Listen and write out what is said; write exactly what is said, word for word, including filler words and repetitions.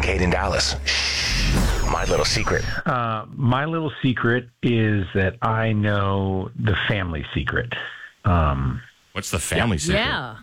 Kate in Dallas. My little secret. Uh, my little secret is that I know the family secret. Um, What's the family secret? Yeah.